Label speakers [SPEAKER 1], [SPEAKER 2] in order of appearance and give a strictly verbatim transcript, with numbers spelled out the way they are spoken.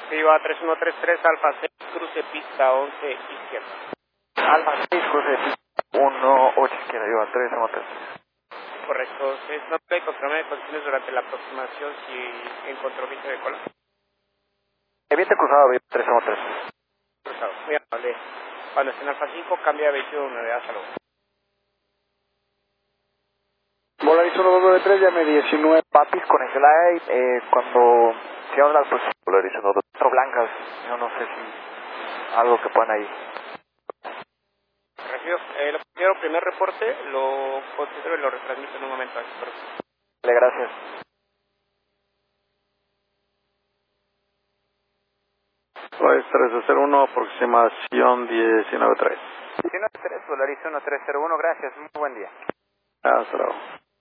[SPEAKER 1] Viva tres uno tres tres, Alfa seis, cruce pista once, izquierda.
[SPEAKER 2] Alfa seis, cruce de pista uno ocho, izquierda, Viva tres uno tres.
[SPEAKER 1] Correcto. Es nombre y confirme de condiciones durante la aproximación si encontró viento de cola.
[SPEAKER 2] Viento cruzado, Viva tres uno tres.
[SPEAKER 1] Cruzado. Muy amable. Cuando esté en Alfa cinco, cambia a vehículo nueve, hasta luego.
[SPEAKER 3] Volaris uno dos nueve tres, llame diecinueve.
[SPEAKER 2] Papis con el slide, eh, cuando sigamos las pues, Volaris uno dos cuatro blancas, yo no sé si algo que puedan ahí.
[SPEAKER 1] Recibo. Eh, lo quiero, primer reporte, lo considero y lo retransmito en un momento.
[SPEAKER 2] Vale, gracias.
[SPEAKER 3] Volaris tres cero uno, aproximación diecinueve tres.
[SPEAKER 2] diecinueve tres, Volaris uno tres cero uno, gracias, muy buen día.
[SPEAKER 3] Hasta luego.